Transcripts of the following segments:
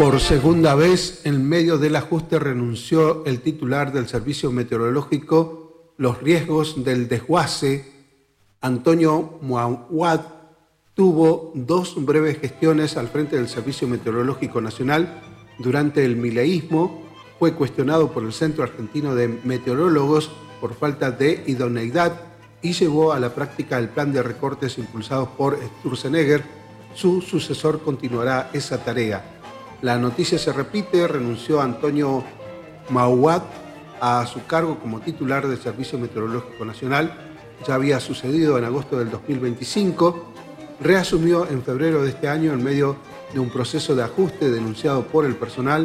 Por segunda vez, en medio del ajuste, renunció el titular del Servicio Meteorológico. Los riesgos del desguace, Antonio Mouawad, tuvo 2 breves gestiones al frente del Servicio Meteorológico Nacional. Durante el mileísmo fue cuestionado por el Centro Argentino de Meteorólogos por falta de idoneidad y llevó a la práctica el plan de recortes impulsados por Sturzenegger. Su sucesor continuará esa tarea. La noticia se repite: renunció Antonio Mouawad a su cargo como titular del Servicio Meteorológico Nacional. Ya había sucedido en agosto del 2025. Reasumió en febrero de este año en medio de un proceso de ajuste denunciado por el personal.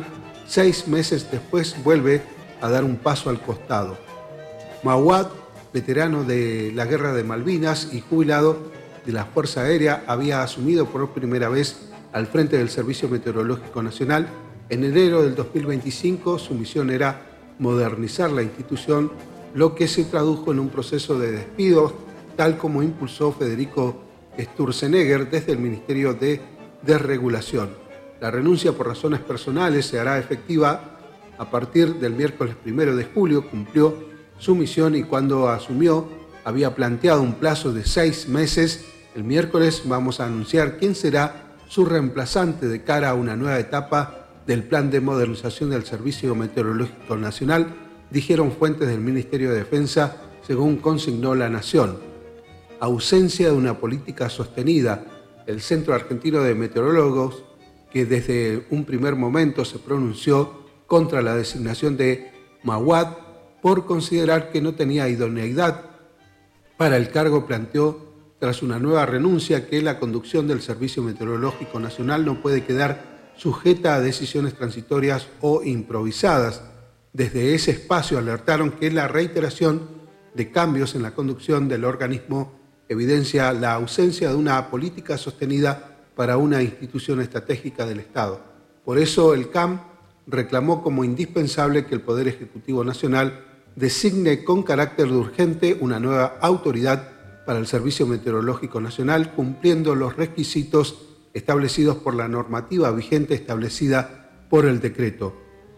6 meses después vuelve a dar un paso al costado. Mouawad, veterano de la Guerra de Malvinas y jubilado de la Fuerza Aérea, había asumido por primera vez al frente del Servicio Meteorológico Nacional. En enero del 2025 su misión era modernizar la institución, lo que se tradujo en un proceso de despidos, tal como impulsó Federico Sturzenegger desde el Ministerio de Desregulación. La renuncia por razones personales se hará efectiva a partir del miércoles 1 de julio. Cumplió su misión y cuando asumió había planteado un plazo de 6 meses. El miércoles vamos a anunciar quién será su reemplazante de cara a una nueva etapa del plan de modernización del Servicio Meteorológico Nacional, dijeron fuentes del Ministerio de Defensa, según consignó La Nación. Ausencia de una política sostenida. El Centro Argentino de Meteorólogos, que desde un primer momento se pronunció contra la designación de Mouawad por considerar que no tenía idoneidad para el cargo, planteó tras una nueva renuncia que la conducción del Servicio Meteorológico Nacional no puede quedar sujeta a decisiones transitorias o improvisadas. Desde ese espacio alertaron que la reiteración de cambios en la conducción del organismo evidencia la ausencia de una política sostenida para una institución estratégica del Estado. Por eso el CAM reclamó como indispensable que el Poder Ejecutivo Nacional designe con carácter de urgente una nueva autoridad para el Servicio Meteorológico Nacional, cumpliendo los requisitos establecidos por la normativa vigente establecida por el decreto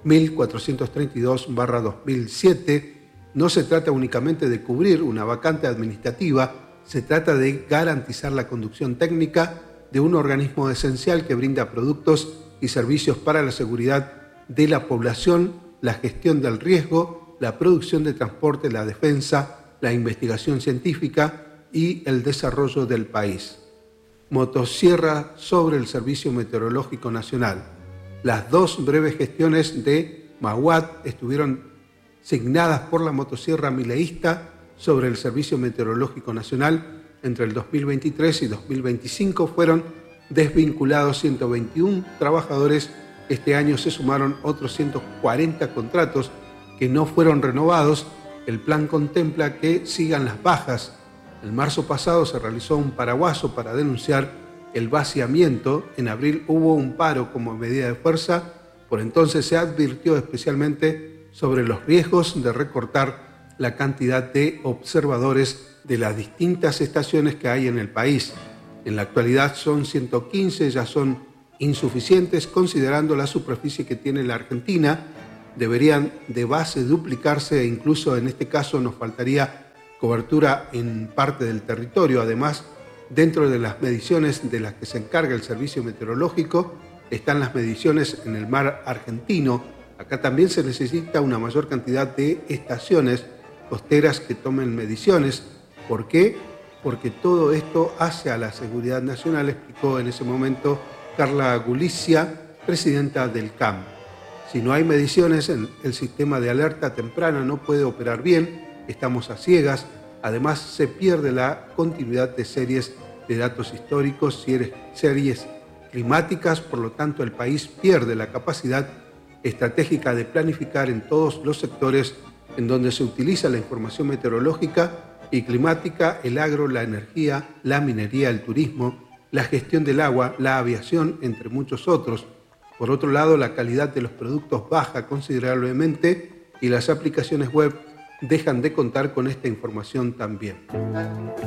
1432/2007. No se trata únicamente de cubrir una vacante administrativa, se trata de garantizar la conducción técnica de un organismo esencial que brinda productos y servicios para la seguridad de la población, la gestión del riesgo, la producción de transporte, la defensa, la investigación científica y el desarrollo del país. Motosierra sobre el Servicio Meteorológico Nacional. Las 2 breves gestiones de Mouawad estuvieron signadas por la motosierra mileísta sobre el Servicio Meteorológico Nacional. Entre el 2023 y 2025 fueron desvinculados 121 trabajadores. Este año se sumaron otros 140 contratos que no fueron renovados. El plan contempla que sigan las bajas. En marzo pasado se realizó un paraguaso para denunciar el vaciamiento. En abril hubo un paro como medida de fuerza. Por entonces se advirtió especialmente sobre los riesgos de recortar la cantidad de observadores de las distintas estaciones que hay en el país. En la actualidad son 115, ya son insuficientes considerando la superficie que tiene la Argentina. Deberían de base duplicarse e incluso en este caso nos faltaría cobertura en parte del territorio. Además, dentro de las mediciones de las que se encarga el Servicio Meteorológico están las mediciones en el mar argentino. Acá también se necesita una mayor cantidad de estaciones costeras que tomen mediciones. ¿Por qué? Porque todo esto hace a la seguridad nacional, explicó en ese momento Carla Gulicia, presidenta del CAM. Si no hay mediciones, el sistema de alerta temprana no puede operar bien. Estamos a ciegas, además se pierde la continuidad de series de datos históricos, series climáticas, por lo tanto el país pierde la capacidad estratégica de planificar en todos los sectores en donde se utiliza la información meteorológica y climática: el agro, la energía, la minería, el turismo, la gestión del agua, la aviación, entre muchos otros. Por otro lado, la calidad de los productos baja considerablemente y las aplicaciones web dejan de contar con esta información también.